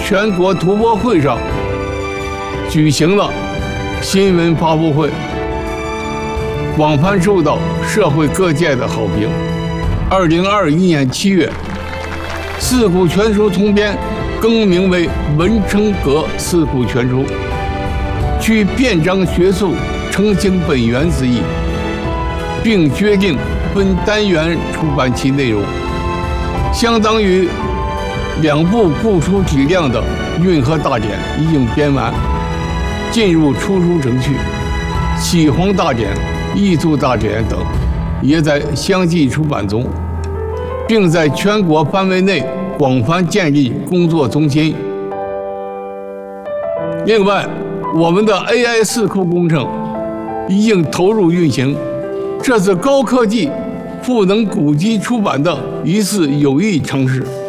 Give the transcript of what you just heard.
全国图播会上举行了新闻发布会，广泛受到社会各界的好评。2021年7月，《四库全书》通编更名为《文成阁四库全书》，取篇章学术澄清本源之意，并决定分单元出版其内容，相当于2部固书体量的《运河大典》已经编完，进入出书程序。《启皇大典》《易注大典》等也在相继出版中，并在全国范围内广泛建立工作中心。另外，我们的 AI 四库工程已经投入运行，这是高科技赋能古籍出版的一次有益尝试。